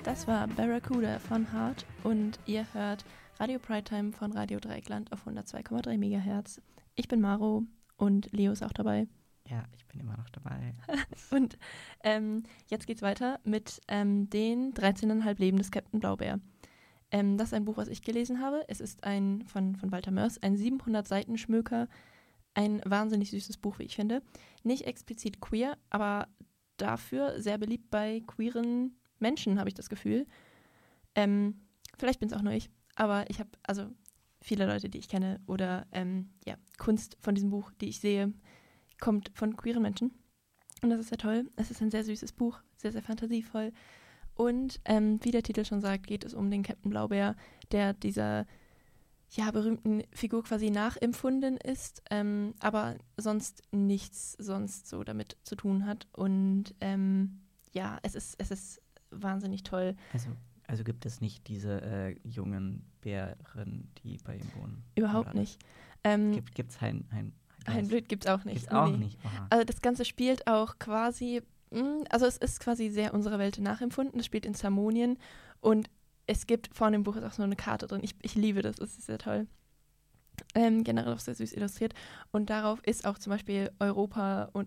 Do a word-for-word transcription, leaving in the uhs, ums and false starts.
Das war Barracuda von Hart und ihr hört Radio Primetime von Radio Dreieckland auf hundertzwei Komma drei Megahertz. Ich bin Maro und Leo ist auch dabei. Ja, ich bin immer noch dabei. Und ähm, jetzt geht's weiter mit ähm, den dreizehn Komma fünf Leben des Captain Blaubeer. Ähm, das ist ein Buch, was ich gelesen habe. Es ist ein von, von Walter Mörs, ein siebenhundert Seiten Schmöker. Ein wahnsinnig süßes Buch, wie ich finde. Nicht explizit queer, aber dafür sehr beliebt bei queeren Menschen, habe ich das Gefühl. Ähm, vielleicht bin es auch nur ich, aber ich habe also viele Leute, die ich kenne oder ähm, ja, Kunst von diesem Buch, die ich sehe, kommt von queeren Menschen. Und das ist sehr toll. Es ist ein sehr süßes Buch, sehr, sehr fantasievoll. Und ähm, wie der Titel schon sagt, geht es um den Captain Blaubeer, der dieser ja, berühmten Figur quasi nachempfunden ist, ähm, aber sonst nichts sonst so damit zu tun hat. Und ähm, ja, es ist, es ist wahnsinnig toll. Also, also gibt es nicht diese äh, jungen Bären, die bei ihm wohnen? Überhaupt Oder? nicht. Ähm, Gibt es ein, ein, ein Blöd gibt es auch nicht. Gibt's auch nee. nicht. Aha. Also das Ganze spielt auch quasi, mh, also es ist quasi sehr unserer Welt nachempfunden. Es spielt in Zamonien und es gibt vorne im Buch ist auch so eine Karte drin. Ich, ich liebe das, es ist sehr toll. Ähm, generell auch sehr süß illustriert. Und darauf ist auch zum Beispiel Europa und